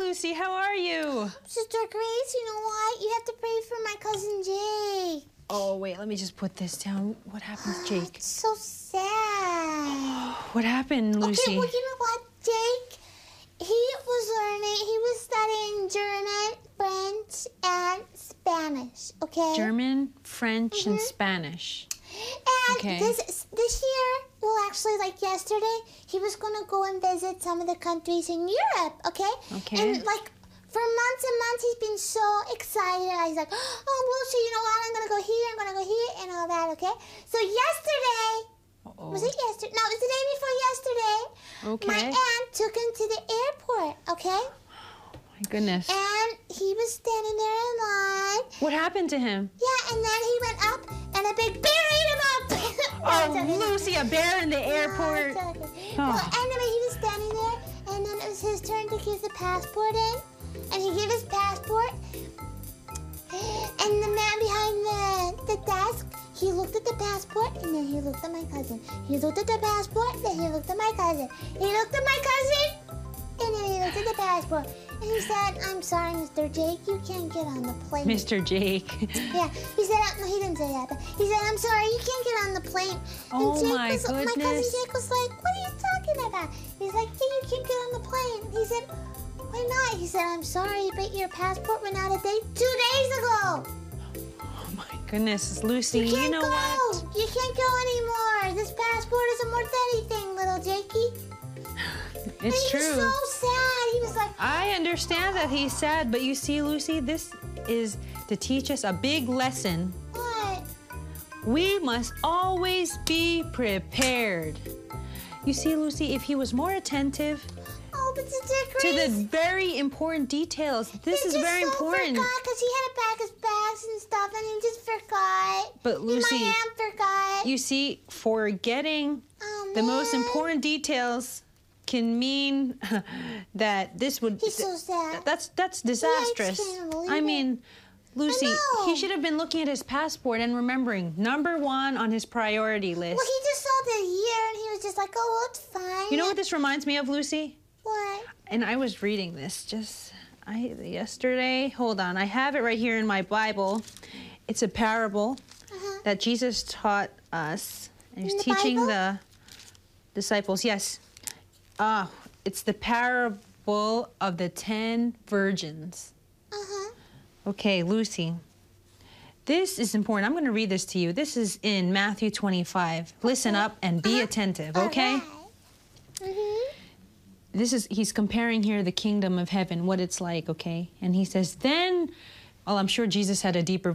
Lucy. How are you? Sister Grace, you know what? You have to pray for my cousin Jake. Oh, wait. Let me just put this down. What happened, Jake? It's so sad. What happened, Lucy? Okay, well, you know what, Jake? He was studying German, French, and Spanish, okay? German, French, and Spanish. And Okay. this year, well, actually, like yesterday, he was going to go and visit some of the countries in Europe, okay? Okay. And, like, for months and months, he's been so excited. He's like, oh, Lucy, you know what? I'm going to go here, I'm going to go here, and all that, okay? So yesterday, was it yesterday? No, it was the day before yesterday. Okay. My aunt took him to the airport, okay? My goodness. And he was standing there in line. What happened to him? Yeah, and then he went up, and a big bear ate him up. Oh, Lucy, a bear in the airport. Well, anyway, he was standing there, and then it was his turn to give the passport in. And he gave his passport, and the man behind the desk, he looked at the passport, and then he looked at my cousin. He looked at the passport, then he looked at my cousin. He looked at my cousin, and then he looked at the passport. And he said, I'm sorry, Mr. Jake, you can't get on the plane. Mr. Jake. Yeah, he said, no, he didn't say that, but he said, I'm sorry, you can't get on the plane. Oh, and Jake my my cousin goodness. Jake was like, what are you talking about? He's like, yeah, you can't get on the plane. He said, why not? He said, I'm sorry, but your passport went out of date 2 days ago. Oh, my goodness, Lucy, You can't know go. what? You can't go anymore. This passport isn't worth anything, little Jakey. It's and true. He was so sad. He was like, I understand that he's sad, but you see, Lucy, this is to teach us a big lesson. what? We must always be prepared. You see, Lucy, if he was more attentive Oh, but Sister to Grace, the very important details, this is very important. He just forgot because he had to pack his bags and stuff, and he just forgot. But Lucy, and my aunt forgot. you see, forgetting Oh, the most man. important details can mean that this would. He's so sad. That's disastrous. can't believe I it. mean, Lucy, know. he should have been looking at his passport and remembering #1 on his priority list. Well, he just saw the year, and he was just like, oh, well, it's fine. You know what this reminds me of, Lucy? What? And I was reading this yesterday. Hold on, I have it right here in my Bible. It's a parable that Jesus taught us. And he was In the teaching Bible? the disciples. Yes. It's the parable of the 10 virgins. Uh-huh. Okay, Lucy. This is important. I'm going to read this to you. This is in Matthew 25. Listen up and be attentive, okay? All right. He's comparing here the kingdom of heaven, what it's like, okay? And he says, then, well, I'm sure Jesus had a deeper